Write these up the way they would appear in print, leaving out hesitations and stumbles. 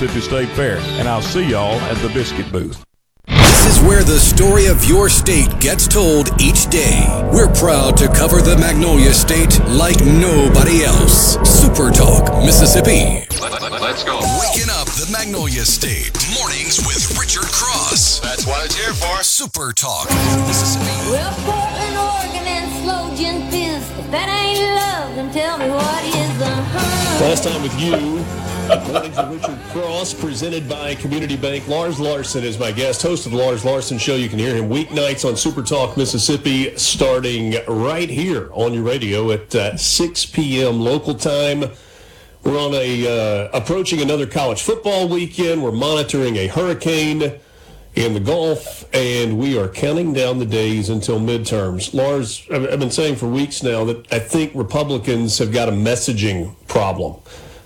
Mississippi State Fair, and I'll see y'all at the biscuit booth. This is where the story of your state gets told each day. We're proud to cover the Magnolia State like nobody else. Super Talk, Mississippi. Let's go. Waking up the Magnolia State. Mornings with Richard Cross. That's what it's here for. Super Talk, Mississippi. Well, Portland, Oregon, and slow gin fizz. If that ain't love, then tell me what is. Last time with you. Mornings with Richard Cross, presented by Community Bank. Lars Larson is my guest, host of the Lars Larson Show. You can hear him weeknights on Super Talk Mississippi, starting right here on your radio at 6 p.m. local time. We're on approaching another college football weekend. We're monitoring a hurricane in the Gulf, and we are counting down the days until midterms. Lars, I've been saying for weeks now that I think Republicans have got a messaging problem.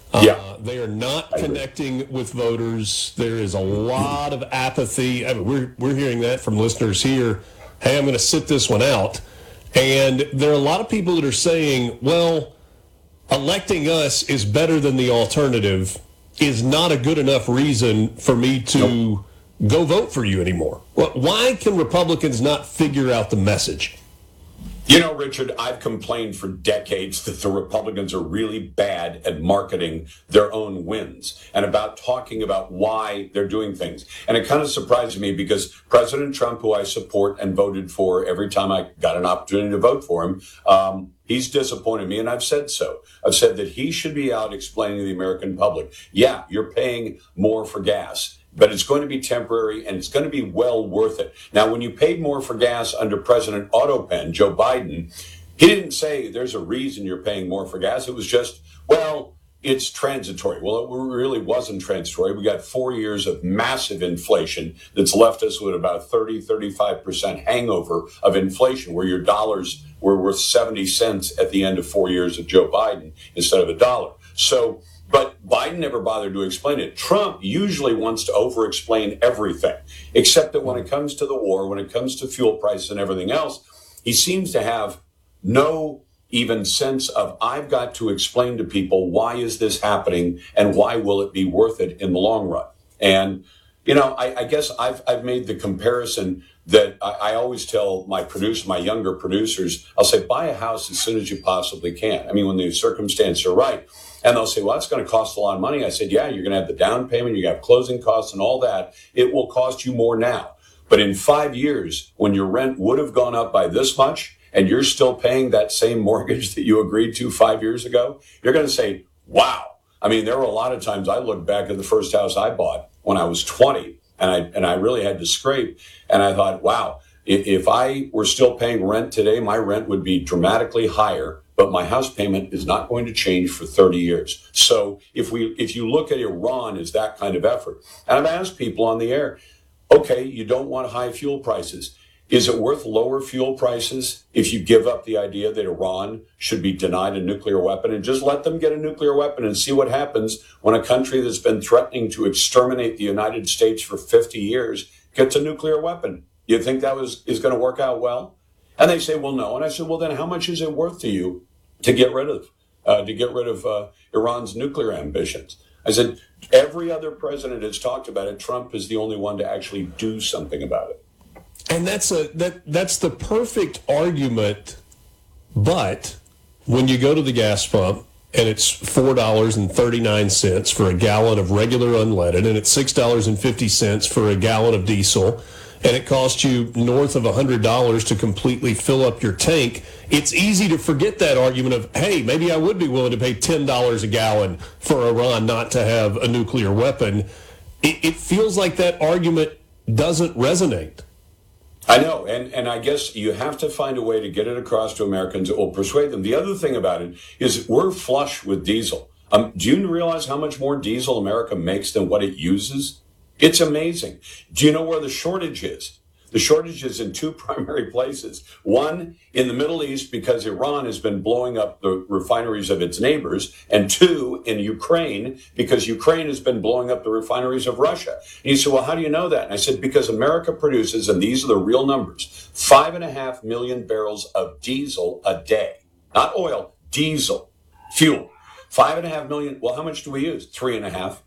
They are not connecting with voters. There is a lot of apathy. I mean, we're hearing that from listeners here. Hey, I'm going to sit this one out. And there are a lot of people that are saying, well, electing us is better than the alternative is not a good enough reason for me to go vote for you anymore. Well, why can Republicans not figure out the message? You know, Richard, I've complained for decades that the Republicans are really bad at marketing their own wins and about talking about why they're doing things. And it kind of surprised me because President Trump, who I support and voted for every time I got an opportunity to vote for him, he's disappointed me, and I've said so. I've said that he should be out explaining to the American public, yeah, you're paying more for gas, but it's going to be temporary, and it's going to be well worth it. Now, when you paid more for gas under President Autopen, Joe Biden, he didn't say there's a reason you're paying more for gas. It was just, well, it's transitory. Well, it really wasn't transitory. We got 4 years of massive inflation that's left us with about 35% hangover of inflation, where your dollars were worth 70 cents at the end of 4 years of Joe Biden instead of $1. So, but Biden never bothered to explain it. Trump usually wants to over-explain everything, except that when it comes to the war, when it comes to fuel prices and everything else, he seems to have no even sense of, I've got to explain to people, why is this happening and why will it be worth it in the long run? And, you know, I guess I've made the comparison that I always tell my younger producers, I'll say, buy a house as soon as you possibly can. I mean, when the circumstances are right. And they'll say, well, it's going to cost a lot of money. I said, yeah, you're going to have the down payment, you have closing costs and all that. It will cost you more now. But in 5 years, when your rent would have gone up by this much and you're still paying that same mortgage that you agreed to 5 years ago, you're going to say, wow. I mean, there were a lot of times I look back at the first house I bought when I was 20 and I really had to scrape. And I thought, wow, if I were still paying rent today, my rent would be dramatically higher, but my house payment is not going to change for 30 years. So if you look at Iran as that kind of effort, and I've asked people on the air, okay, you don't want high fuel prices. Is it worth lower fuel prices if you give up the idea that Iran should be denied a nuclear weapon and just let them get a nuclear weapon and see what happens when a country that's been threatening to exterminate the United States for 50 years gets a nuclear weapon? You think that is going to work out well? And they say, well, no. And I said, well, then how much is it worth to you to get rid of Iran's nuclear ambitions? I said, every other president has talked about it. Trump is the only one to actually do something about it. And that's the perfect argument. But when you go to the gas pump and it's $4.39 for a gallon of regular unleaded, and it's $6.50 for a gallon of diesel, and it costs you north of $100 to completely fill up your tank, it's easy to forget that argument of, hey, maybe I would be willing to pay $10 a gallon for Iran not to have a nuclear weapon. It feels like that argument doesn't resonate. I know, and I guess you have to find a way to get it across to Americans that will persuade them. The other thing about it is we're flush with diesel. Do you realize how much more diesel America makes than what it uses? It's amazing. Do you know where the shortage is? The shortage is in two primary places. One, in the Middle East, because Iran has been blowing up the refineries of its neighbors. And two, in Ukraine, because Ukraine has been blowing up the refineries of Russia. And you say, well, how do you know that? And I said, because America produces, and these are the real numbers, 5.5 million barrels of diesel a day. Not oil, diesel, fuel. 5.5 million. Well, how much do we use? 3.5.